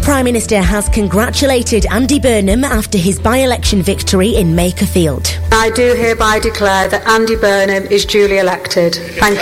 Prime Minister has congratulated Andy Burnham after his by-election victory in Makerfield. I do hereby declare that Andy Burnham is duly elected. Thank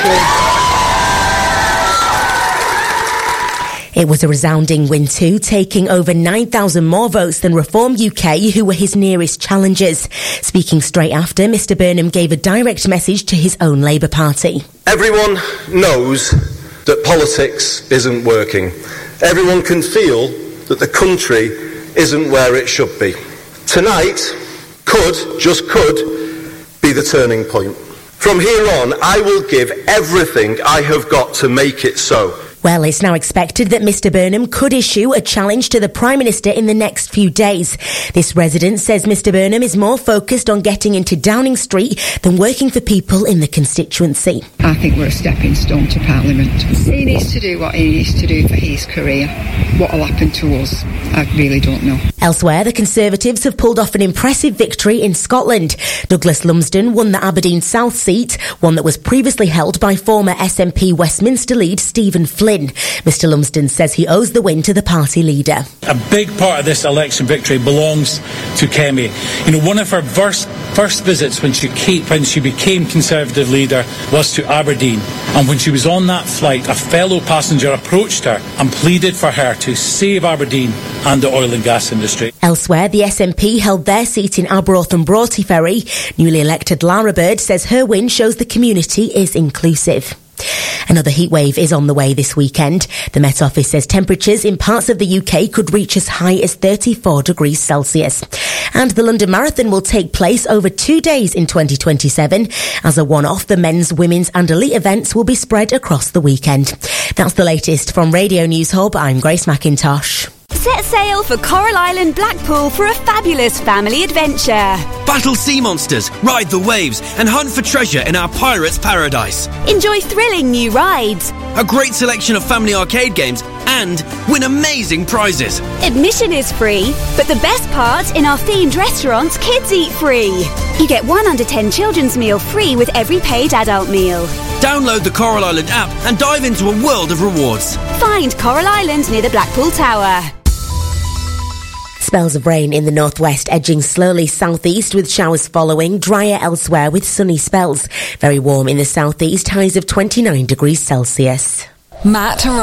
you. It was a resounding win too, taking over 9,000 more votes than Reform UK, who were his nearest challengers. Speaking straight after, Mr Burnham gave a direct message to his own Labour Party. Everyone knows that politics isn't working. Everyone can feel that the country isn't where it should be. Tonight just could, be the turning point. From here on, I will give everything I have got to make it so. Well, it's now expected that Mr Burnham could issue a challenge to the Prime Minister in the next few days. This resident says Mr Burnham is more focused on getting into Downing Street than working for people in the constituency. I think we're a stepping stone to Parliament. He needs to do what he needs to do for his career. What will happen to us, I really don't know. Elsewhere, the Conservatives have pulled off an impressive victory in Scotland. Douglas Lumsden won the Aberdeen South seat, one that was previously held by former SNP Westminster lead Stephen Flynn. Mr Lumsden says he owes the win to the party leader. A big part of this election victory belongs to Kemi. One of her first visits when she became Conservative leader was to Aberdeen. And when she was on that flight, a fellow passenger approached her and pleaded for her to save Aberdeen and the oil and gas industry. Elsewhere, the SNP held their seat in Arbroath and Broughty Ferry. Newly elected Lara Bird says her win shows the community is inclusive. Another heatwave is on the way this weekend. The Met Office says temperatures in parts of the UK could reach as high as 34 degrees Celsius. And the London Marathon will take place over 2 days in 2027. As a one-off, the men's, women's and elite events will be spread across the weekend. That's the latest from Radio News Hub. I'm Grace McIntosh. Set sail for Coral Island, Blackpool for a fabulous family adventure. Battle sea monsters, ride the waves and hunt for treasure in our pirate's paradise. Enjoy thrilling new rides. A great selection of family arcade games and win amazing prizes. Admission is free, but the best part, in our themed restaurants, kids eat free. You get 1 under 10 children's meal free with every paid adult meal. Download the Coral Island app and dive into a world of rewards. Find Coral Island near the Blackpool Tower. Spells of rain in the northwest, edging slowly southeast with showers following, drier elsewhere with sunny spells. Very warm in the southeast, highs of 29 degrees Celsius. Matt